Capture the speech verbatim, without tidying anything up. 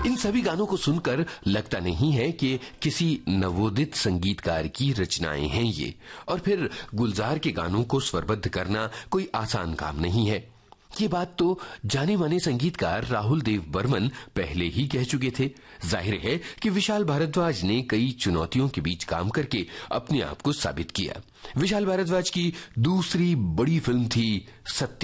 इन सभी गानों को सुनकर लगता नहीं है कि किसी नवोदित संगीतकार की रचनाएं हैं ये। और फिर गुलजार के गानों को स्वरबद्ध करना कोई आसान काम नहीं है। ये बात तो जाने माने संगीतकार राहुल देव बर्मन पहले ही कह चुके थे। जाहिर है कि विशाल भारद्वाज ने कई चुनौतियों के बीच काम करके अपने आप को साबित किया। विशाल भारद्वाज की दूसरी बड़ी फिल्म थी सत्य।